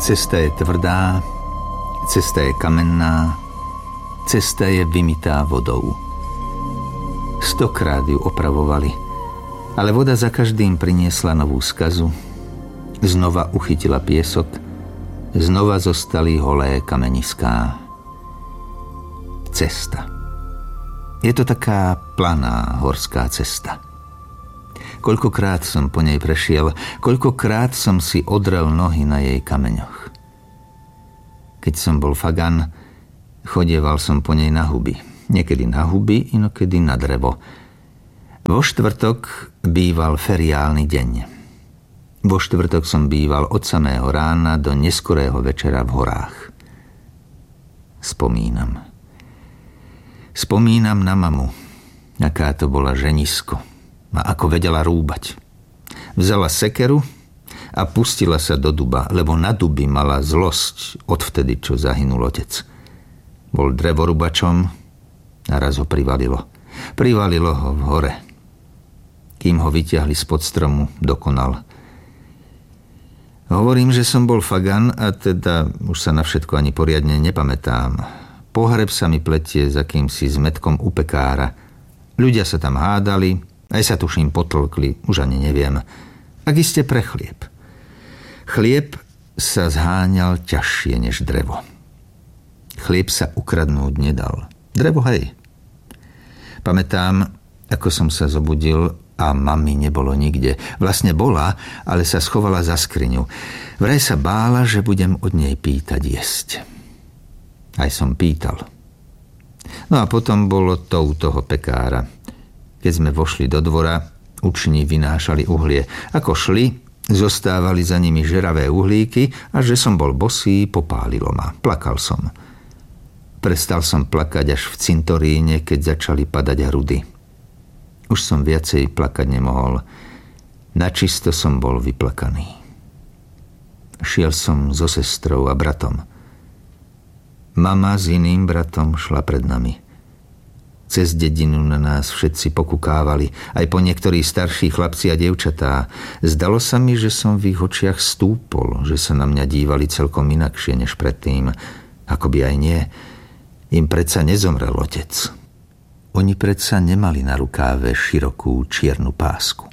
Cesta je tvrdá, cesta je kamenná, cesta je vymitá vodou. 100-krát ju opravovali, ale voda za každým priniesla novú skazu, znova uchytila piesok, znova zostali holé kameniská. Cesta. Je to taká planá horská cesta. Koľkokrát som po nej prešiel, koľkokrát som si odrel nohy na jej kameňoch. Keď som bol fagan, chodieval som po nej na huby. Niekedy na huby, inokedy na drevo. Vo štvrtok býval feriálny deň. Vo štvrtok som býval od samého rána do neskorého večera v horách. Spomínam na mamu, aká to bola ženisko a ako vedela rúbať. Vzala sekeru a pustila sa do duba, lebo na duby mala zlosť odvtedy, čo zahynul otec. Bol drevorubačom a raz ho privalilo. Privalilo ho v hore. Kým ho vyťahli spod stromu, dokonal. Hovorím, že som bol fagan a teda už sa na všetko ani poriadne nepamätám. Pohreb sa mi pletie s akýmsi zmetkom u pekára. Ľudia sa tam hádali, aj sa tuším potlkli, už ani neviem. Ak iste pre chlieb. Chlieb sa zháňal ťažšie než drevo. Chlieb sa ukradnúť nedal. Drevo hej. Pamätám, ako som sa zobudil a mami nebolo nikde. Vlastne bola, ale sa schovala za skriňu. Vraj sa bála, že budem od nej pýtať jesť. Aj som pýtal. No a potom bolo to u toho pekára. Keď sme vošli do dvora, učni vynášali uhlie. Ako šli, zostávali za nimi žeravé uhlíky a že som bol bosý, popálilo ma. Plakal som. Prestal som plakať až v cintoríne, keď začali padať hrudy. Už som viacej plakať nemohol. Načisto som bol vyplakaný. Šiel som so sestrou a bratom. Mama s iným bratom šla pred nami. Cez dedinu na nás všetci pokukávali, aj po niektorí starší chlapci a dievčatá. Zdalo sa mi, že som v ich očiach stúpol, že sa na mňa dívali celkom inakšie než predtým. Akoby aj nie. Im predsa nezomrel otec. Oni predsa nemali na rukáve širokú čiernu pásku.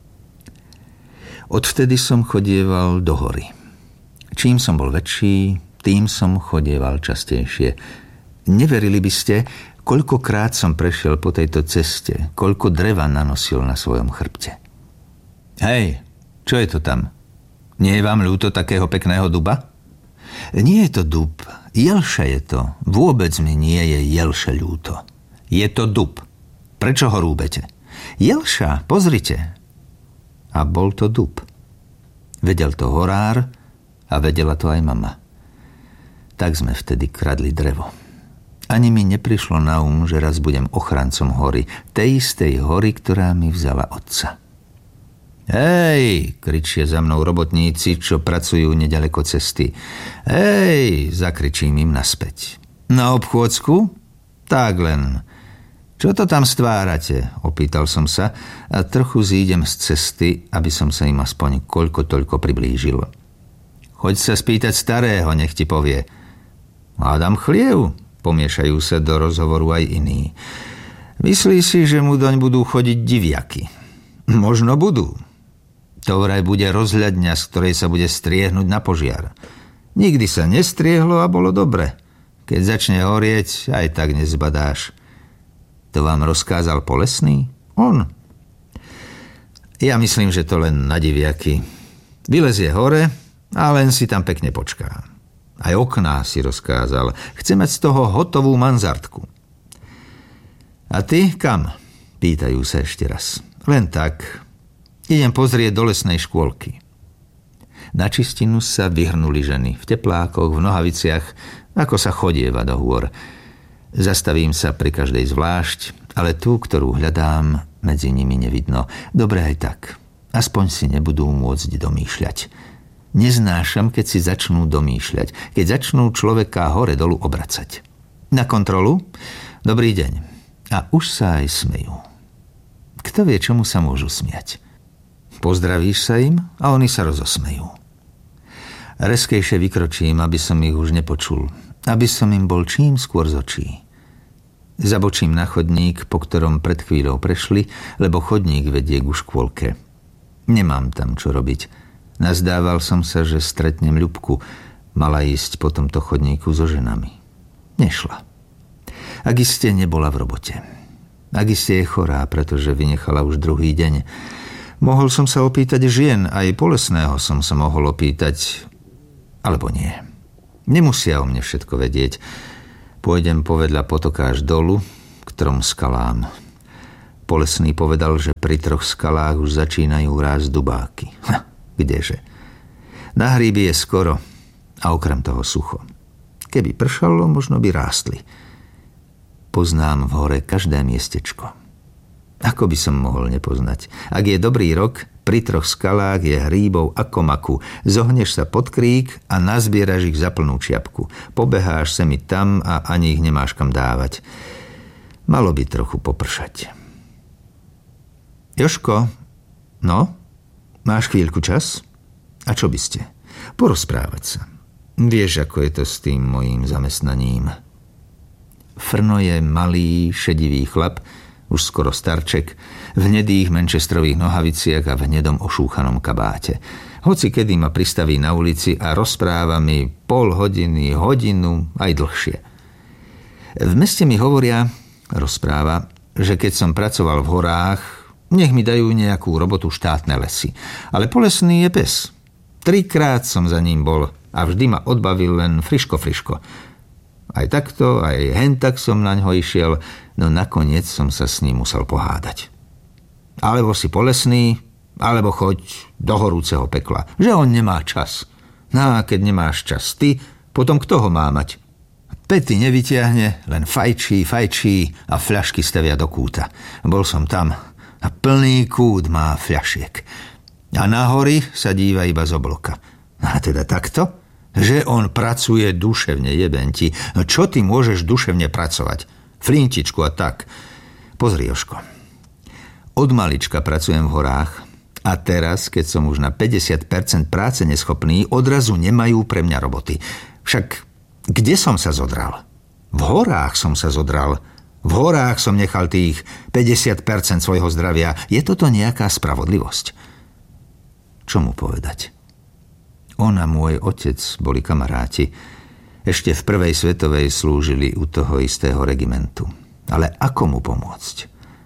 Odvtedy som chodieval do hory. Čím som bol väčší, tým som chodieval častejšie. Neverili by ste, koľkokrát som prešiel po tejto ceste, koľko dreva nanosil na svojom chrbte. Hej, čo je to tam? Nie je vám ľúto takého pekného duba? Nie je to dub, jelša je to. Vôbec mi nie je jelše ľúto. Je to dub. Prečo ho rúbete? Jelša, pozrite. A bol to dub. Vedel to horár a vedela to aj mama. Tak sme vtedy kradli drevo. Ani mi neprišlo na že raz budem ochrancom hory. Tej istej hory, ktorá mi vzala otca. Hej, kričia za mnou robotníci, čo pracujú nedaleko cesty. Hej, zakričím im naspäť. Na obchôdzku? Tak len. Čo to tam stvárate? Opýtal som sa a trochu zídem z cesty, aby som sa im aspoň koľko toľko priblížil. Choď sa spýtať starého, nech ti povie. Hádam chliev, pomiešajú sa do rozhovoru aj iní. Myslí si, že mu doň budú chodiť diviaky. Možno budú. To vraj bude rozhľadňa, z ktorej sa bude striehnúť na požiar. Nikdy sa nestriehlo a bolo dobre. Keď začne horieť, aj tak nezbadáš. To vám rozkázal Polesný? On. Ja myslím, že to len na diviaky. Vylezie hore a len si tam pekne počká. Aj okná si rozkázal. Chce mať z toho hotovú manzartku. A ty kam? Pýtajú sa ešte raz. Len tak. Idem pozrieť do lesnej škôlky. Na čistinu sa vyhrnuli ženy. V teplákoch, v nohaviciach, ako sa chodieva do hôr. Zastavím sa pri každej zvlášť, ale tú, ktorú hľadám, medzi nimi nevidno. Dobre aj tak. Aspoň si nebudú môcť domýšľať. Neznášam, keď si začnú domýšľať, keď začnú človeka hore dolu obracať. Na kontrolu? Dobrý deň. A už sa aj smejú. Kto vie, čomu sa môžu smiať? Pozdravíš sa im a oni sa rozosmejú. Reskejšie vykročím, aby som ich už nepočul. Aby som im bol čím skôr z očí. Zabočím na chodník, po ktorom pred chvíľou prešli, lebo chodník vedie ku škôlke. Nemám tam čo robiť. Nazdával som sa, že stretnem Ľubku. Mala ísť po tomto chodníku so ženami. Nešla. Ak iste nebola v robote. Ak iste je chorá, pretože vynechala už druhý deň. Mohol som sa opýtať žien, aj Polesného som sa mohol opýtať, alebo nie. Nemusia o mne všetko vedieť. Pôjdem povedľa potoka až dolu, k 3 skalám. Polesný povedal, že pri 3 skalách už začínajú rásť dubáky. Kdeže? Na hríby je skoro a okrem toho sucho. Keby pršalo, možno by rástli. Poznám v hore každé miestečko. Ako by som mohol nepoznať? Ak je dobrý rok, pri 3 skalách je hríbov ako maku. Zohneš sa pod krík a nazbieraš ich za plnú čiapku. Pobeháš semi tam a ani ich nemáš kam dávať. Malo by trochu popršať. Jožko, no? Máš chvíľku čas? A čo by ste? Porozprávať sa. Vieš, ako je to s tým mojím zamestnaním. Frno je malý, šedivý chlap, už skoro starček, v hnedých manchesterových nohaviciach a v hnedom ošúchanom kabáte. Hoci kedy ma pristaví na ulici a rozpráva mi pol hodiny, hodinu, aj dlhšie. V meste mi hovoria, rozpráva, že keď som pracoval v horách, nech mi dajú nejakú robotu štátne lesy. Ale Polesný je pes. 3-krát som za ním bol a vždy ma odbavil len friško. Aj takto, aj hentak som na ňo išiel, no nakoniec som sa s ním musel pohádať. Alebo si Polesný, alebo choď do horúceho pekla, že on nemá čas. No a keď nemáš čas ty, potom kto ho má mať? Pety nevytiahne, len fajčí a fľašky stavia do kúta. Bol som tam a plný kút má fľašiek. A na hory sa díva iba z obloka. A teda takto? Že on pracuje duševne, jebenti. No čo ty môžeš duševne pracovať? Flintičku a tak. Pozri, Jožko. Od malička pracujem v horách a teraz, keď som už na 50% práce neschopný, odrazu nemajú pre mňa roboty. Však kde som sa zodral? V horách som sa zodral. V horách som nechal tých 50% svojho zdravia. Je toto nejaká spravodlivosť? Čo mu povedať? On a môj otec boli kamaráti. Ešte v prvej svetovej slúžili u toho istého regimentu. Ale ako mu pomôcť?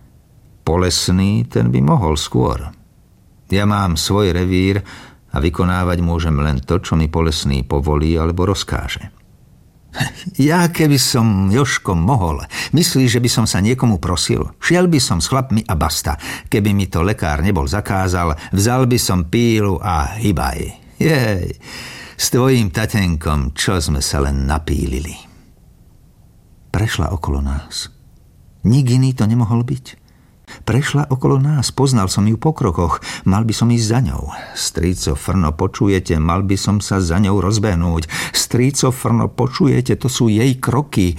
Polesný, ten by mohol skôr. Ja mám svoj revír a vykonávať môžem len to, čo mi Polesný povolí alebo rozkáže. Ja keby som, Jožko, mohol. Myslíš, že by som sa niekomu prosil? Šiel by som s chlapmi a basta. Keby mi to lekár nebol zakázal, vzal by som pílu a hybaj. Jej, s tvojím tatenkom, čo sme sa len napílili. Prešla okolo nás. Nik iný to nemohol byť. Prešla okolo nás, poznal som ju po krokoch, mal by som ísť za ňou. Stríco Frno, počujete, mal by som sa za ňou rozbehnúť. Stríco Frno, počujete, to sú jej kroky.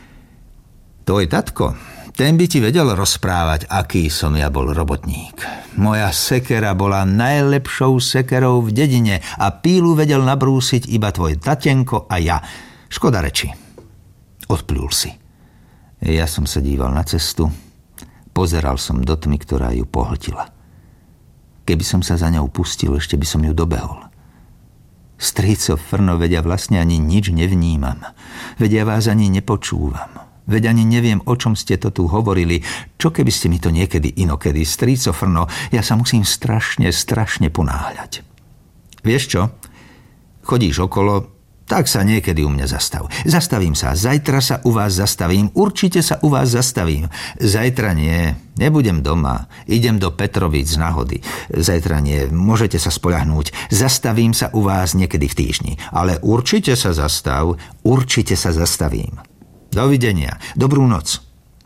Tvoj tatko, ten by ti vedel rozprávať, aký som ja bol robotník. Moja sekera bola najlepšou sekerou v dedine a pílu vedel nabrúsiť iba tvoj tatenko a ja. Škoda reči. Odplul si. Ja som sa díval na cestu, pozeral som do tmy, ktorá ju pohltila. Keby som sa za ňou pustil, ešte by som ju dobehol. Stríco Frno, vedia vlastne ani nič nevnímam. Vedia vás ani nepočúvam. Veď ani neviem, o čom ste to tu hovorili. Čo keby ste mi to niekedy inokedy? Stríco Frno, ja sa musím strašne ponáhľať. Vieš čo? Chodíš okolo, tak sa niekedy u mňa zastav. Zastavím sa, zajtra sa u vás zastavím, určite sa u vás zastavím. Zajtra nie, nebudem doma, idem do Petrovíc z náhody. Zajtra nie, môžete sa spoľahnúť. Zastavím sa u vás niekedy v týždni, ale určite sa zastav, určite sa zastavím. Dovidenia, dobrú noc.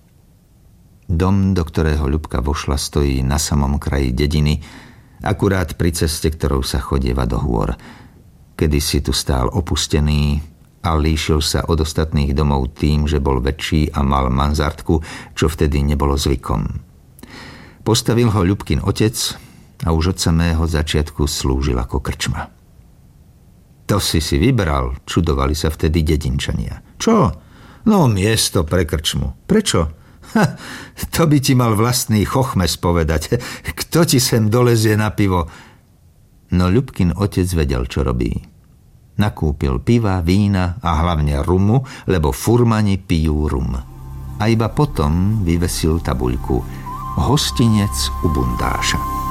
Dom, do ktorého Ľubka vošla, stojí na samom kraji dediny, akurát pri ceste, ktorou sa chodieva do hôr. Kedysi tu stál opustený a líšil sa od ostatných domov tým, že bol väčší a mal mansardku, čo vtedy nebolo zvykom. Postavil ho Ľubkin otec a už od samého začiatku slúžil ako krčma. To si vybral, čudovali sa vtedy dedinčania. Čo? No miesto pre krčmu. Prečo? To by ti mal vlastný chochmes povedať. Kto ti sem dolezie na pivo? No Ľubkin otec vedel, čo robí. Nakúpil piva, vína a hlavne rumu, lebo furmani pijú rum. A iba potom vyvesil tabuľku: hostinec u bundáša.